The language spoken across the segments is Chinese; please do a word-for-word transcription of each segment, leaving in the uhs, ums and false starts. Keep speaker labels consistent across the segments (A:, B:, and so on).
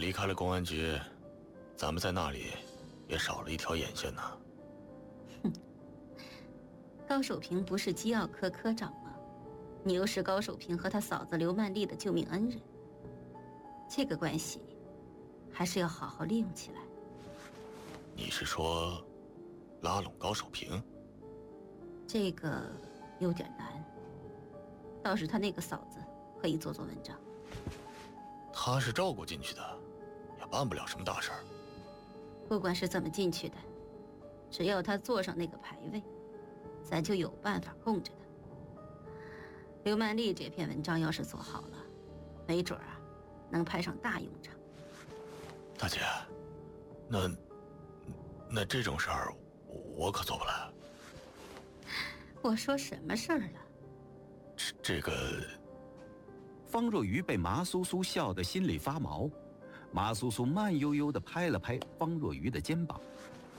A: 离开了公安局，咱们在那里也少了一条眼线呢。
B: 哼，高守平不是机要科科长吗？你又是高守平和他嫂子刘曼丽的救命恩人，这个关系还是要好好利用起来。
A: 你是说拉拢高守平？
B: 这个有点难，倒是他那个嫂子可以做做文章。
A: 他是照顾进去的，也办不了什么大事儿。
B: 不管是怎么进去的，只要他坐上那个牌位，咱就有办法供着他。刘曼丽这篇文章要是做好了，没准啊，能派上大用场。
A: 大姐，那那这种事儿，我可做不来。
B: 我说什么事儿了？
A: 这这个……
C: 方若愚被麻苏苏笑得心里发毛，麻苏苏慢悠悠地拍了拍方若愚的肩膀。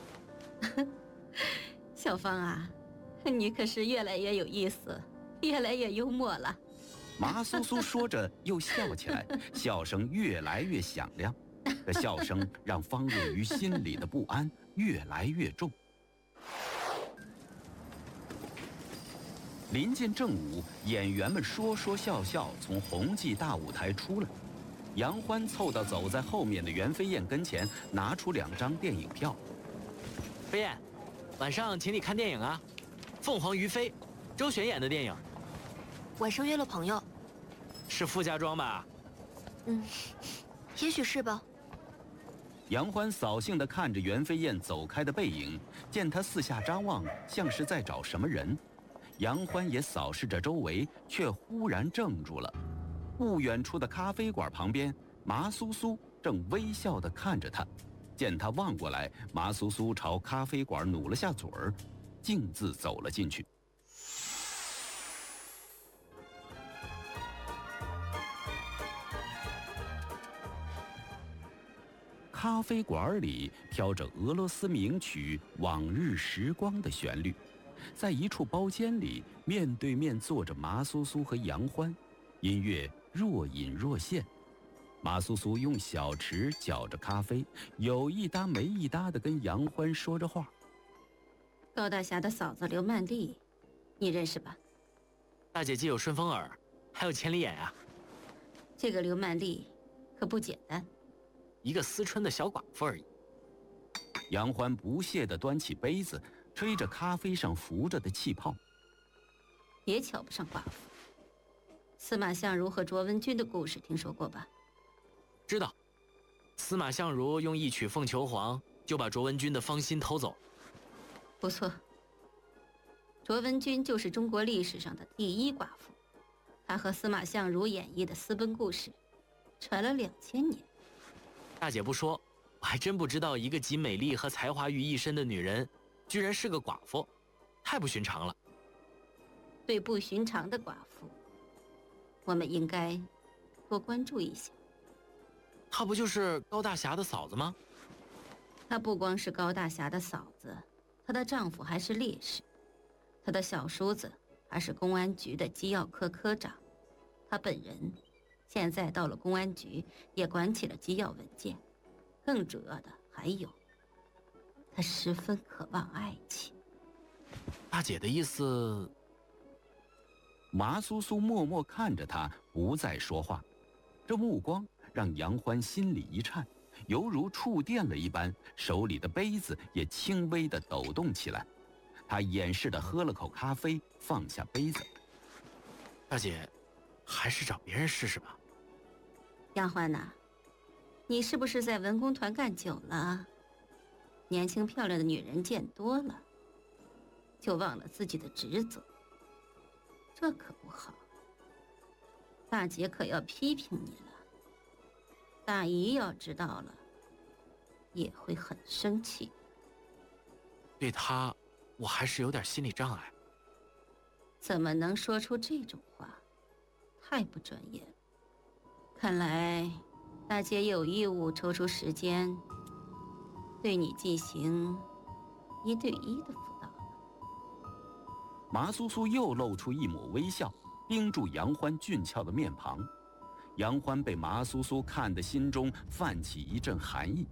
B: 小芳啊，你可是越来越有意思，越来越幽默了。
C: 麻苏苏说着又笑起来，笑声越来越响亮。这笑声让方若愚心里的不安越来越重。临近正午，演员们说说笑笑从红记大舞台出来。杨欢凑到走在后面的袁飞燕跟前，拿出两张电影票。
D: 飞燕，晚上请你看电影啊，《凤凰于飞》，周璇演的电影。
E: 晚上约了朋友。
D: 是傅家庄吧？
E: 嗯，也许是吧。
C: 杨欢扫兴地看着袁飞燕走开的背影，见他四下张望，像是在找什么人。杨欢也扫视着周围，却忽然怔住了。不远处的咖啡馆旁边，麻苏苏正微笑地看着他。见他望过来，麻苏苏朝咖啡馆努了下嘴儿，径自走了进去。咖啡馆里飘着俄罗斯名曲《往日时光》的旋律。在一处包间里，面对面坐着麻苏苏和杨欢，音乐若隐若现。麻苏苏用小匙搅着咖啡，有一搭没一搭地跟杨欢说着话。
B: 高大侠的嫂子刘曼丽，你认识吧？
D: 大姐既有顺风耳，还有千里眼啊。
B: 这个刘曼丽可不简单，
D: 一个思春的小寡妇而已。
C: 杨欢不屑地端起杯子，吹着咖啡上浮着的气泡。
B: 也瞧不上寡妇。司马相如和卓文君的故事听说过吧？
D: 知道。司马相如用一曲《凤求凰》就把卓文君的芳心偷走。
B: 不错，卓文君就是中国历史上的第一寡妇。她和司马相如演绎的私奔故事，传了两千年。
D: 大姐不说，我还真不知道一个集美丽和才华于一身的女人，居然是个寡妇，太不寻常了。
B: 对不寻常的寡妇，我们应该多关注一下。
D: 她不就是高大侠的嫂子吗？
B: 她不光是高大侠的嫂子，她的丈夫还是烈士，她的小叔子还是公安局的机要科科长，她本人现在到了公安局，也管起了机要文件。更主要的还有，她十分渴望爱情。
D: 大姐的意思？
C: 麻苏苏默默看着他，不再说话。这目光让杨欢心里一颤，犹如触电了一般，手里的杯子也轻微地抖动起来。他掩饰地喝了口咖啡，放下杯子。
D: 大姐，还是找别人试试吧。
B: 杨欢呐，你是不是在文工团干久了？年轻漂亮的女人见多了，就忘了自己的职责，这可不好。大姐可要批评你了，大姨要知道了，也会很生气。
D: 对她，我还是有点心理障碍。
B: 怎么能说出这种话？太不专业了。看来大姐有义务抽出时间对你进行一对一的辅导了。
C: 麻苏苏又露出一抹微笑，盯住杨欢俊俏的面庞。 杨欢被麻苏苏看得心中泛起一阵寒意。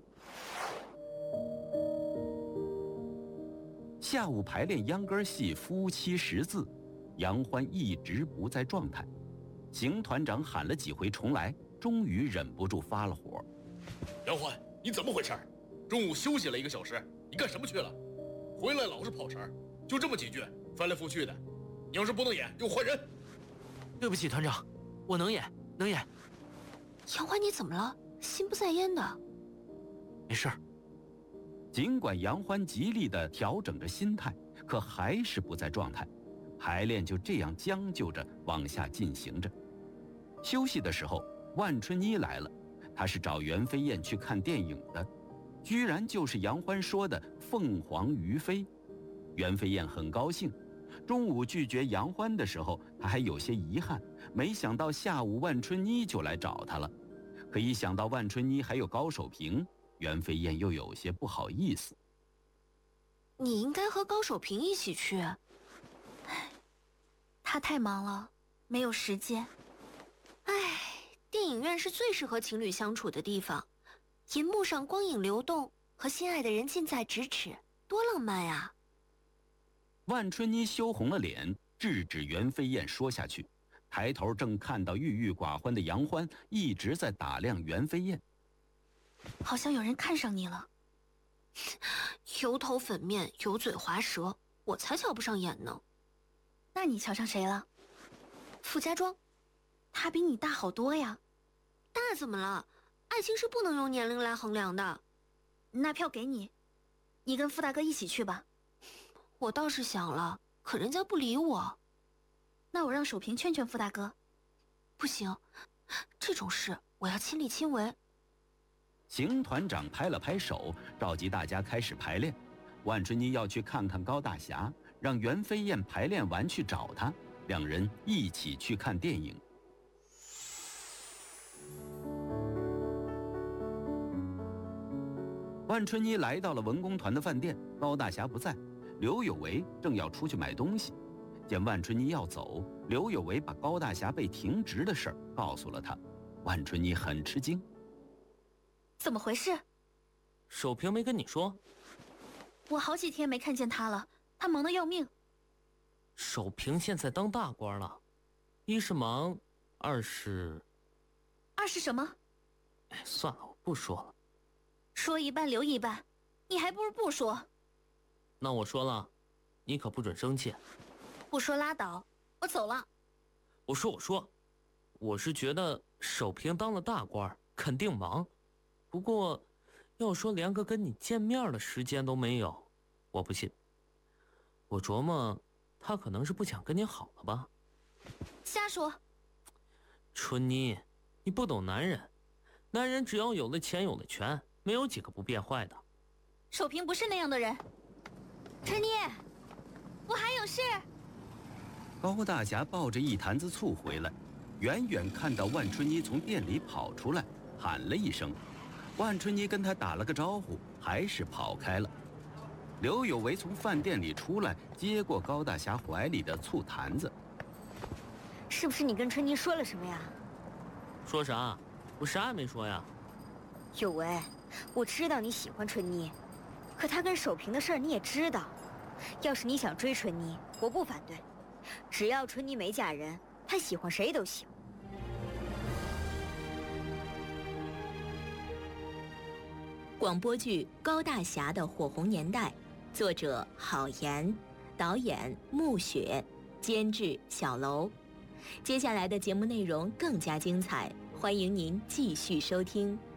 C: 下午排练秧歌戏《夫妻识字》，杨欢一直不在状态。邢团长喊了几回重来，终于忍不住发了火。
A: 杨欢，你怎么回事？中午休息了一个小时，你干什么去了？回来老是跑神，就这么几句，翻来覆去的。你要是不能演，给我换人。
D: 对不起，团长，我能演，能演。
E: 杨欢，你怎么了？心不在焉的。
D: 没事儿。
C: 尽管杨欢极力地调整着心态，可还是不在状态。排练就这样将就着往下进行着。休息的时候，万春妮来了，她是找袁飞燕去看电影的，居然就是杨欢说的凤凰于飞。袁飞燕很高兴，中午拒绝杨欢的时候，她还有些遗憾，没想到下午万春妮就来找她了。可一想到万春妮还有高守平，袁飞燕又有些不好意思。
E: 你应该和高守平一起去。
F: 唉，他太忙了，没有时间。
E: 唉，电影院是最适合情侣相处的地方，银幕上光影流动，和心爱的人近在咫尺，多浪漫呀！
C: 万春妮羞红了脸，制止袁飞燕说下去，抬头正看到郁郁寡欢的杨欢一直在打量袁飞燕。
F: 好像有人看上你了。
E: 油头粉面，油嘴滑舌，我才瞧不上眼呢。
F: 那你瞧上谁了？
E: 傅家庄，
F: 他比你大好多呀。
E: 大怎么了？爱情是不能用年龄来衡量的。
F: 那票给你，你跟傅大哥一起去吧。
E: 我倒是想了，可人家不理我。
F: 那我让守平劝劝傅大哥。
E: 不行，这种事我要亲力亲为。
C: 邢团长拍了拍手，召集大家开始排练。万春妮要去看看高大侠，让袁飞燕排练完去找他，两人一起去看电影。万春妮来到了文工团的饭店，高大侠不在，刘有为正要出去买东西。见万春妮要走，刘有为把高大侠被停职的事儿告诉了他。万春妮很吃惊。
F: 怎么回事？
D: 守平没跟你说？
F: 我好几天没看见他了，他忙得要命。
D: 守平现在当大官了，一是忙，二是……
F: 二是什么？
D: 哎，算了，我不说了。
F: 说一半留一半，你还不如不说。
D: 那我说了，你可不准生气。
F: 不说拉倒，我走了。
D: 我说我说，我是觉得守平当了大官，肯定忙。不过，要说连个跟你见面的时间都没有，我不信。我琢磨，他可能是不想跟你好了吧？
F: 瞎说。
D: 春妮，你不懂男人，男人只要有了钱有了权，没有几个不变坏的。
F: 守平不是那样的人。春妮，我还有事。
C: 高大侠抱着一坛子醋回来，远远看到万春妮从店里跑出来，喊了一声。万春妮跟他打了个招呼，还是跑开了。刘有为从饭店里出来，接过高大侠怀里的醋坛子。
G: 是不是你跟春妮说了什么呀？
D: 说啥？我啥也没说呀。
G: 有为，我知道你喜欢春妮，可她跟守平的事儿你也知道。要是你想追春妮，我不反对，只要春妮没嫁人，她喜欢谁都行。
H: 广播剧《高大侠的火红年代》，作者郝岩，导演穆雪，监制小楼。接下来的节目内容更加精彩，欢迎您继续收听。